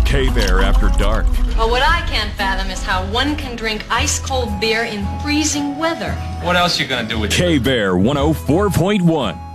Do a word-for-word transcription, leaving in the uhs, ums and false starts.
K-Bear After Dark. Well, what I can't fathom is how one can drink ice-cold beer in freezing weather. What else you gonna do with it? K-Bear one oh four point one.